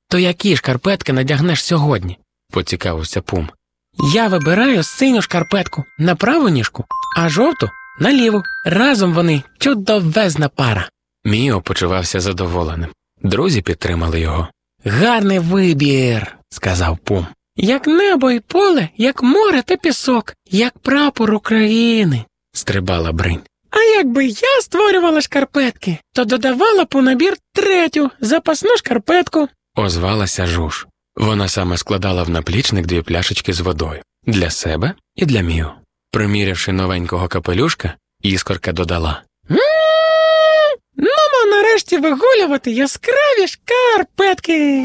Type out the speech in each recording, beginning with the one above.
То які шкарпетки надягнеш сьогодні? Поцікавився Пум. Я вибираю синю шкарпетку на праву ніжку, а жовту на ліву. Разом вони чудовезна пара. Міо почувався задоволеним. Друзі підтримали його. Гарний вибір, сказав Пум. Як небо і поле, як море та пісок, як прапор України, стрибала Бринь. А якби я створювала шкарпетки, то додавала б у набір третю запасну шкарпетку, озвалася Жуж. Вона саме складала в наплічник 2 пляшечки з водою. Для себе і для Міо. Примірявши новенького капелюшка, Іскорка додала. Ну, нарешті вигулювати яскраві шкарпетки.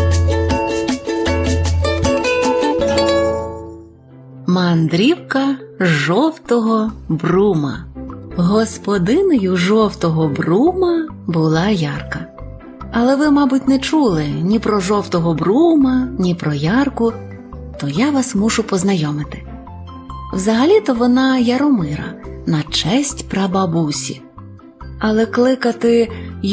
Мандрівка жовтого Брума. Господинею жовтого Брума була Ярка. Але ви, мабуть, не чули ні про жовтого Брума, ні про Ярку, то я вас мушу познайомити. Взагалі-то вона Яромира, на честь прабабусі. Але кликати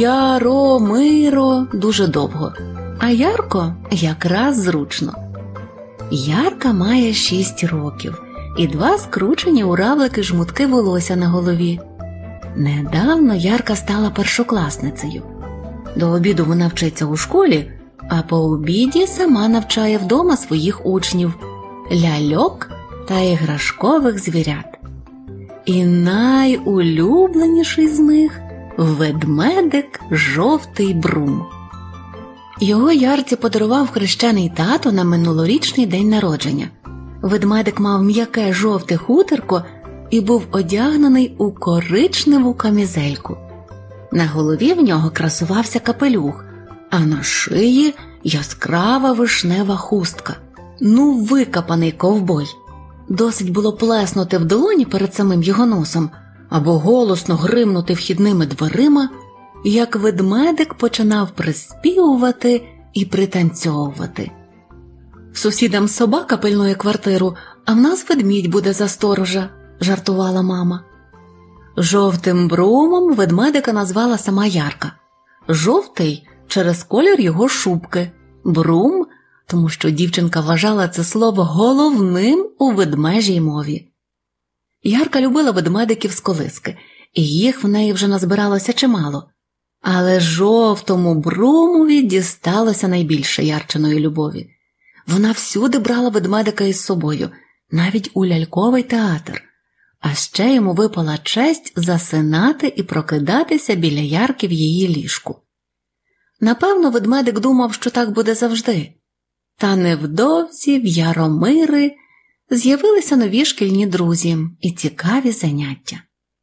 Яромиро дуже довго, а Ярко якраз зручно. Ярка має 6 років і 2 скручені у равлики жмутки волосся на голові. Недавно Ярка стала першокласницею. До обіду вона вчиться у школі, а по обіді сама навчає вдома своїх учнів – ляльок та іграшкових звірят. І найулюбленіший з них – ведмедик жовтий Брум. Його Ярці подарував хрещений тато на минулорічний день народження. Ведмедик мав м'яке жовте хутерко і був одягнений у коричневу камізельку. На голові в нього красувався капелюх, а на шиї яскрава вишнева хустка. Ну, викопаний ковбой. Досить було плеснути в долоні перед самим його носом або голосно гримнути вхідними дверима, як ведмедик починав приспівувати і пританцьовувати. Сусідам собака пильнує квартиру, а в нас ведмідь буде за сторожа, жартувала мама. Жовтим Брумом ведмедика назвала сама Ярка. Жовтий через колір його шубки, Брум, тому що дівчинка вважала це слово головним у ведмежій мові. Ярка любила ведмедиків з колиски, і їх в неї вже назбиралося чимало. Але жовтому Брумові дісталося найбільше Ярчиної любові. Вона всюди брала ведмедика із собою, навіть у ляльковий театр. А ще йому випала честь засинати і прокидатися біля Ярки в її ліжку. Напевно, ведмедик думав, що так буде завжди. Та невдовзі в Яромири з'явилися нові шкільні друзі і цікаві заняття.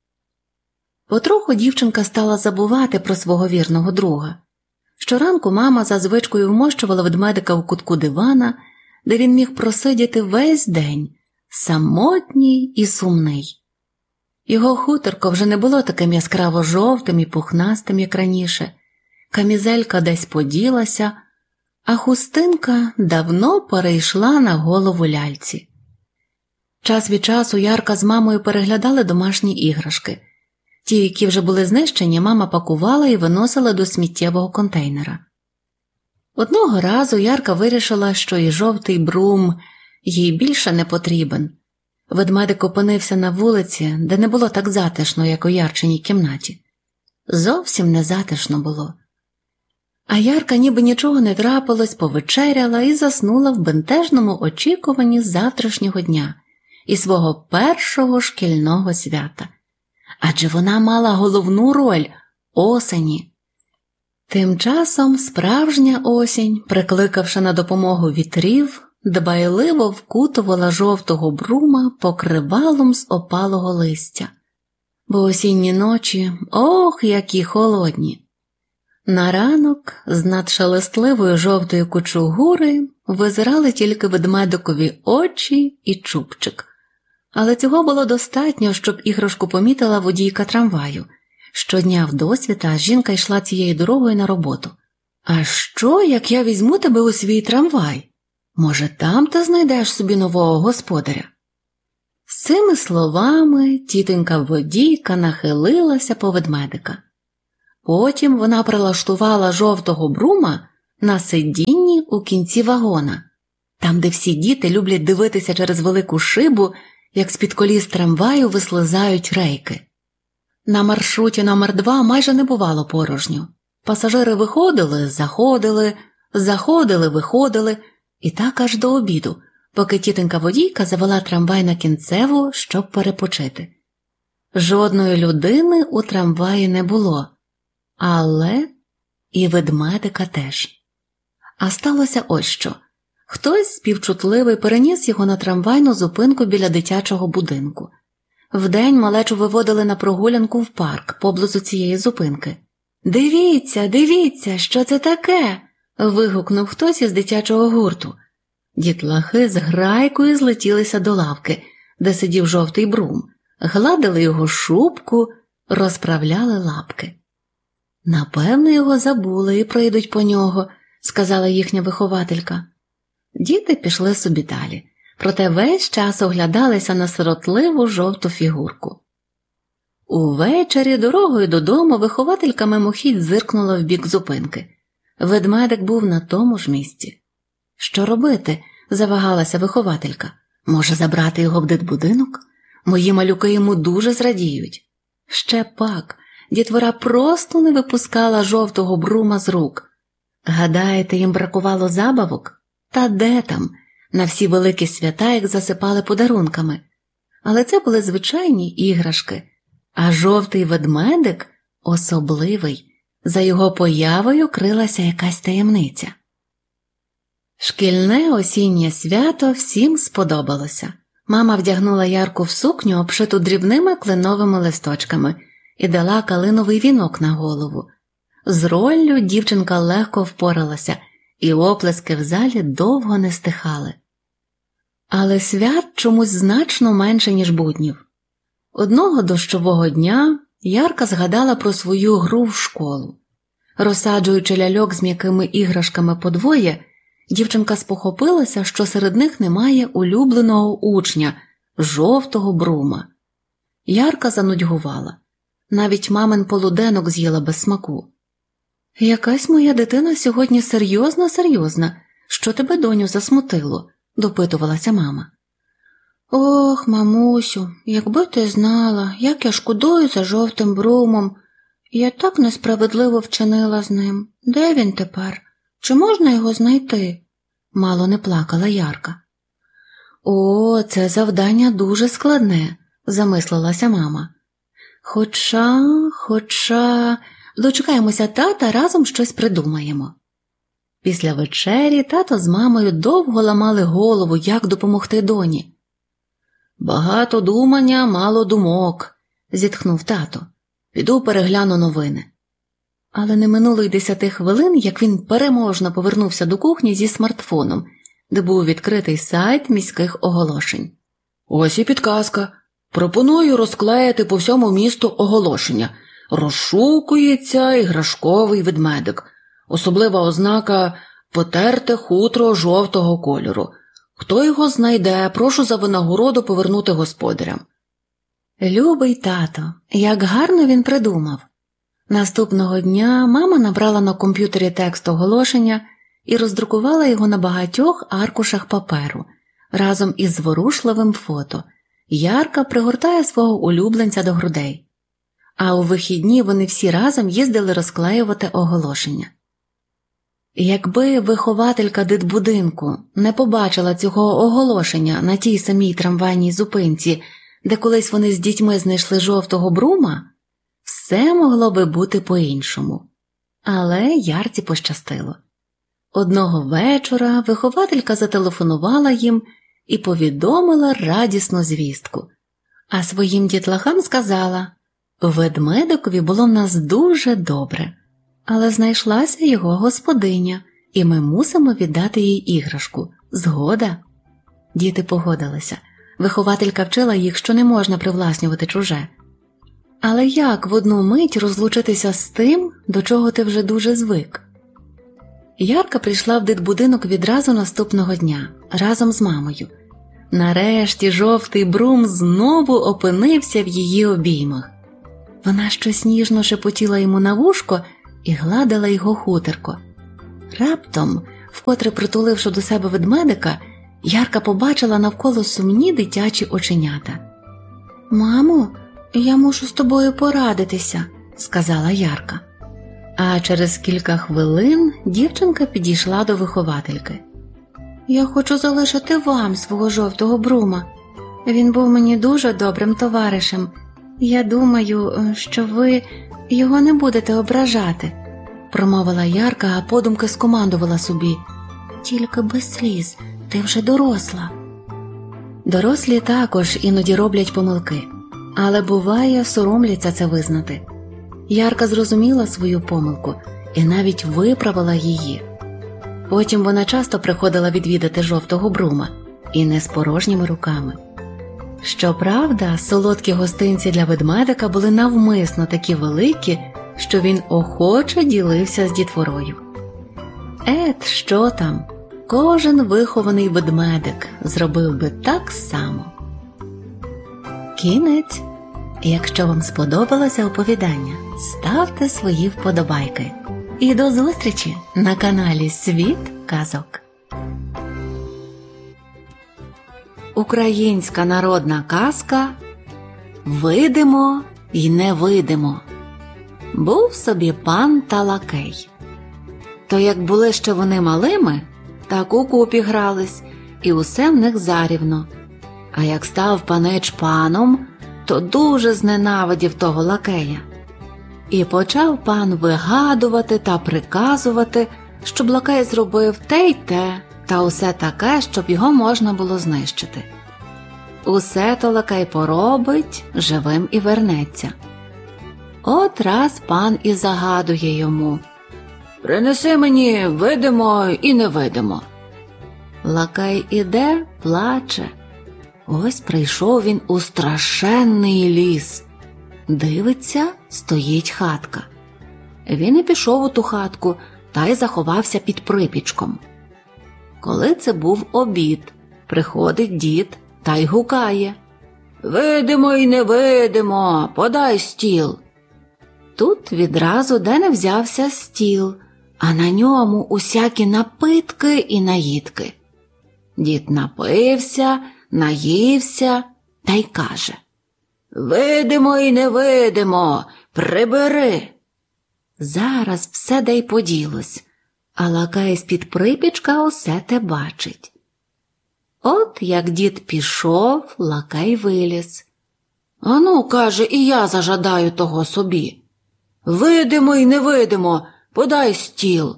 Потроху дівчинка стала забувати про свого вірного друга. Щоранку мама за звичкою вмощувала ведмедика в кутку дивана, де він міг просидіти весь день, самотній і сумний. Його хуторко вже не було таким яскраво жовтим і пухнастим, як раніше. Камізелька десь поділася, а хустинка давно перейшла на голову ляльці. Час від часу Ярка з мамою переглядали домашні іграшки. Ті, які вже були знищені, мама пакувала і виносила до сміттєвого контейнера. Одного разу Ярка вирішила, що і жовтий Брум їй більше не потрібен. Ведмедик опинився на вулиці, де не було так затишно, як у Ярчиній кімнаті. Зовсім не затишно було. А Ярка, ніби нічого не трапилось, повечеряла і заснула в бентежному очікуванні завтрашнього дня і свого першого шкільного свята. Адже вона мала головну роль – осені. Тим часом справжня осінь, прикликавши на допомогу вітрів, дбайливо вкутувала жовтого Брума покривалом з опалого листя. Бо осінні ночі, ох, які холодні! На ранок з над шелестливої жовтої кучугури визирали тільки ведмедикові очі і чубчик. Але цього було достатньо, щоб іграшку помітила водійка трамваю. Щодня вдосвіта жінка йшла цією дорогою на роботу. «А що, як я візьму тебе у свій трамвай? Може, там ти знайдеш собі нового господаря?» З цими словами тітонька-водійка нахилилася по ведмедика. Потім вона прилаштувала жовтого Брума на сидінні у кінці вагона, там, де всі діти люблять дивитися через велику шибу, як з-під коліс трамваю вислизають рейки. На маршруті номер 2 майже не бувало порожньо. Пасажири виходили, заходили, виходили, і так аж до обіду, поки тітонька-водійка завела трамвай на кінцеву, щоб перепочити. Жодної людини у трамваї не було, але і ведмедика теж. А сталося ось що. Хтось співчутливий переніс його на трамвайну зупинку біля дитячого будинку. Вдень малечу виводили на прогулянку в парк поблизу цієї зупинки. «Дивіться, дивіться, що це таке?» – вигукнув хтось із дитячого гурту. Дітлахи з грайкою злетілися до лавки, де сидів жовтий Брум, гладили його шубку, розправляли лапки. «Напевно, його забули і прийдуть по нього», – сказала їхня вихователька. Діти пішли собі далі, проте весь час оглядалися на сиротливу жовту фігурку. Увечері дорогою додому вихователька мимохідь зиркнула в бік зупинки. Ведмедик був на тому ж місці. «Що робити?» – завагалася вихователька. «Може, забрати його в дитбудинок? Мої малюки йому дуже зрадіють». Ще пак, дітвора просто не випускала жовтого Брума з рук. Гадаєте, їм бракувало забавок? Та де там? На всі великі свята їх засипали подарунками. Але це були звичайні іграшки. А жовтий ведмедик особливий. За його появою крилася якась таємниця. Шкільне осіннє свято всім сподобалося. Мама вдягнула Ярку в сукню, обшиту дрібними кленовими листочками, і дала калиновий вінок на голову. З роллю дівчинка легко впоралася, і оплески в залі довго не стихали. Але свят чомусь значно менше, ніж буднів. Одного дощового дня Ярка згадала про свою гру в школу. Розсаджуючи ляльок з м'якими іграшками подвоє, дівчинка спохопилася, що серед них немає улюбленого учня – жовтого Брума. Ярка занудьгувала. Навіть мамин полуденок з'їла без смаку. «Якась моя дитина сьогодні серйозна. Що тебе, доню, засмутило?» – допитувалася мама. «Ох, мамусю, якби ти знала, як я шкодую за жовтим Брумом. Я так несправедливо вчинила з ним. Де він тепер? Чи можна його знайти?» Мало не плакала Ярка. «О, це завдання дуже складне», – замислилася мама. Хоча... Дочекаємося тата, разом щось придумаємо». Після вечері тато з мамою довго ламали голову, як допомогти доні. «Багато думання, мало думок», – зітхнув тато. «Піду перегляну новини». Але не минуло й 10 хвилин, як він переможно повернувся до кухні зі смартфоном, де був відкритий сайт міських оголошень. «Ось і підказка. Пропоную розклеїти по всьому місту оголошення. Розшукується іграшковий ведмедик. Особлива ознака – потерте хутро жовтого кольору. Хто його знайде, прошу за винагороду повернути господарям». Любий тато, як гарно він придумав. Наступного дня мама набрала на комп'ютері текст оголошення і роздрукувала його на багатьох аркушах паперу, разом із зворушливим фото. Ярка пригортає свого улюбленця до грудей. А у вихідні вони всі разом їздили розклеювати оголошення. Якби вихователька дитбудинку не побачила цього оголошення на тій самій трамвайній зупинці, де колись вони з дітьми знайшли жовтого Брума, все могло би бути по-іншому. Але Ярці пощастило. Одного вечора вихователька зателефонувала їм і повідомила радісну звістку. А своїм дітлахам сказала: «Ведмедикові було в нас дуже добре, але знайшлася його господиня, і ми мусимо віддати їй іграшку. Згода?» Діти погодилися. Вихователька вчила їх, що не можна привласнювати чуже. Але як в одну мить розлучитися з тим, до чого ти вже дуже звик? Ярка прийшла в дитбудинок відразу наступного дня, разом з мамою. Нарешті жовтий Брум знову опинився в її обіймах. Вона щось ніжно шепотіла йому на вушко і гладила його хутерко. Раптом, вкотре притуливши до себе ведмедика, Ярка побачила навколо сумні дитячі оченята. «Мамо, я мушу з тобою порадитися», – сказала Ярка. А через кілька хвилин дівчинка підійшла до виховательки. «Я хочу залишити вам свого жовтого Брума. Він був мені дуже добрим товаришем. Я думаю, що ви його не будете ображати», – промовила Ярка, а подумки скомандувала собі. «Тільки без сліз, ти вже доросла». Дорослі також іноді роблять помилки, але буває, соромляться це визнати. Ярка зрозуміла свою помилку і навіть виправила її. Потім вона часто приходила відвідати жовтого Брума, і не з порожніми руками. Щоправда, солодкі гостинці для ведмедика були навмисно такі великі, що він охоче ділився з дітворою. Що там, кожен вихований ведмедик зробив би так само. Кінець. Якщо вам сподобалося оповідання, ставте свої вподобайки. І до зустрічі на каналі Світ казок. Українська народна казка «Видимо й невидимо». Був собі пан та лакей. То як були ще вони малими, так укупі грались, і усе в них зарівно. А як став панич паном, то дуже зненавидів того лакея. І почав пан вигадувати та приказувати, щоб лакей зробив те й те, та усе таке, щоб його можна було знищити. Усе то лакей поробить, живим і вернеться. От раз пан і загадує йому: «Принеси мені видимо і невидимо». Лакей іде, плаче. Ось прийшов він у страшенний ліс. Дивиться, стоїть хатка. Він і пішов у ту хатку та й заховався під припічком. Коли це був обід, приходить дід та й гукає: «Видимо й невидимо, подай стіл». Тут відразу де не взявся стіл, а на ньому усякі напитки і наїдки. Дід напився, наївся та й каже: «Видимо й невидимо, прибери». Зараз все де й поділось, а лакей з-під припічка усе те бачить. От як дід пішов, лакей виліз. «Ану, – каже, – і я зажадаю того собі. Видимо й невидимо, подай стіл».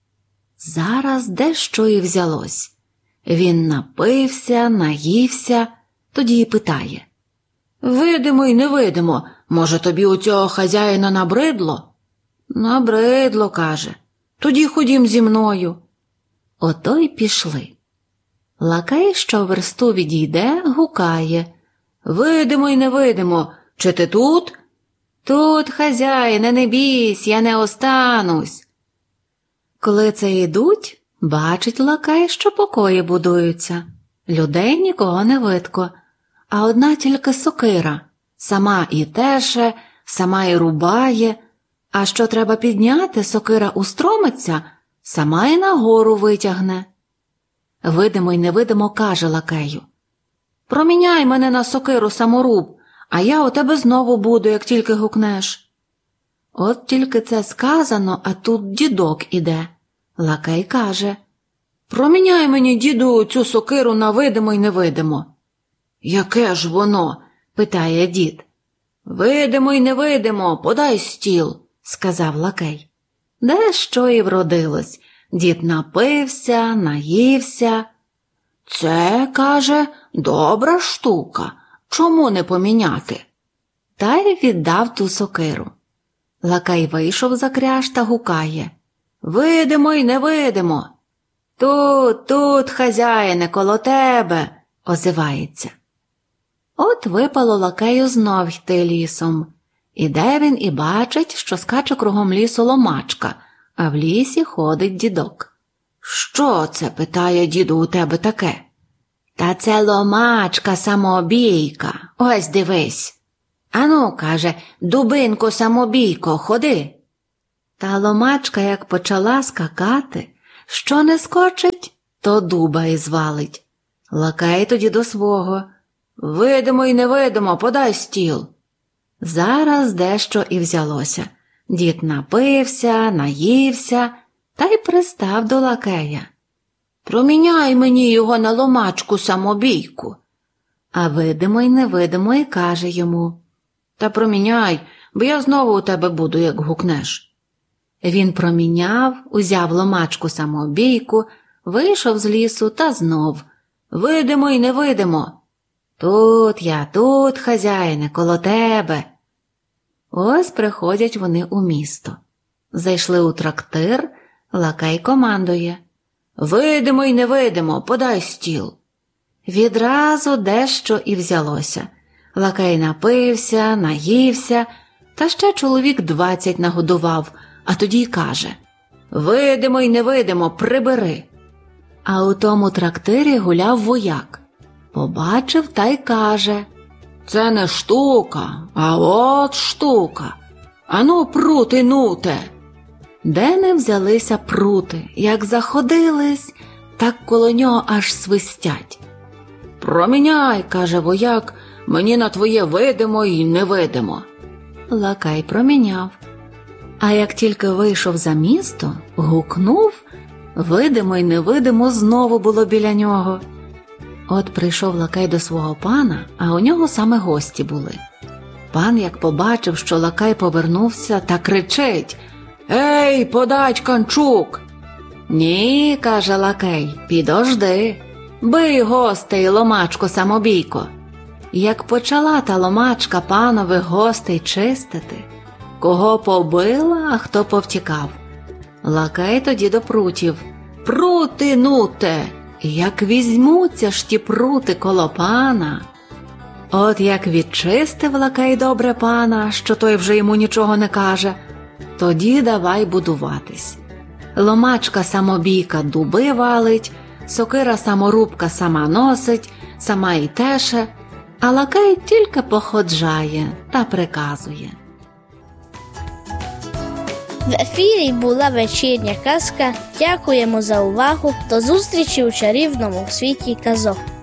Зараз дещо і взялось. Він напився, наївся, тоді й питає: «Видимо й невидимо, може тобі у цього хазяїна набридло?» «Набридло, – каже, – тоді ходім зі мною». Ото й пішли. Лакей, що версту відійде, гукає: «Видимо й невидимо, чи ти тут?» «Тут, хазяїне, не бійсь, я не останусь». Коли це йдуть, бачить лакей, що покої будуються. Людей нікого не видко, а одна тільки сокира. Сама і теше, сама і рубає, а що треба підняти, сокира устромиться, сама і нагору витягне. Видимо й невидимо каже лакею: «Проміняй мене на сокиру саморуб, а я у тебе знову буду, як тільки гукнеш». От тільки це сказано, а тут дідок іде. Лакей каже: «Проміняй мені, діду, цю сокиру на видимо й невидимо». «Яке ж воно?» – питає дід. «Видимо й невидимо, подай стіл», – сказав лакей. Де що і вродилось. Дід напився, наївся. «Це, – каже, – добра штука, чому не поміняти?» Та й віддав ту сокиру. Лакей вийшов за кряж та гукає: «Видимо й невидимо». Тут, хазяїне, коло тебе», – озивається. От випало лакею знов йти лісом. Іде він і бачить, що скаче кругом лісу ломачка, а в лісі ходить дідок. «Що це?» – питає діду, у тебе таке. «Та це ломачка самобійка, ось дивись». «Ану, – каже, – дубинко самобійко, ходи». Та ломачка як почала скакати, Що не скочить, то дуба і звалить. Лакей тоді до свого: «Видимо й невидимо, подай стіл». Зараз дещо і взялося. Дід напився, наївся та й пристав до лакея: «Проміняй мені його на ломачку-самобійку». А видимо й невидимо і каже йому: «Та проміняй, бо я знову у тебе буду, як гукнеш». Він проміняв, узяв ломачку-самобійку, вийшов з лісу та знов: «Видимо й невидимо». «Тут я, тут, хазяїне, коло тебе». Ось приходять вони у місто. Зайшли у трактир, лакей командує: «Видимо й невидимо, подай стіл». Відразу дещо і взялося. Лакей напився, наївся, та ще чоловік 20 нагодував, а тоді й каже: «Видимо й невидимо, прибери». А у тому трактирі гуляв вояк. Побачив та й каже: «Це не штука, а от штука. Ану, прути нуте». Де не взялися прути, як заходились, так коло нього аж свистять. «Проміняй, – каже вояк, – мені на твоє видимо й невидимо». Лакей проміняв. А як тільки вийшов за місто, гукнув, видимо й невидимо знову було біля нього. От прийшов лакей до свого пана, а у нього саме гості були. Пан, як побачив, що лакей повернувся, та кричить: «Ей, подач канчук!» «Ні, – каже лакей, – підожди, бий гостей, ломачко-самобійко». Як почала та ломачка панових гостей чистити, кого побила, а хто повтікав. Лакей тоді до прутів: «Прути нуте!» Як візьмуться ж ті прути коло пана. От як відчистив лакей добре пана, що той вже йому нічого не каже, тоді давай будуватись. Ломачка-самобійка дуби валить, сокира-саморубка сама носить, сама й теше, а лакей тільки походжає та приказує. В ефірі була вечірня казка. Дякуємо за увагу. До зустрічі у чарівному світі казок.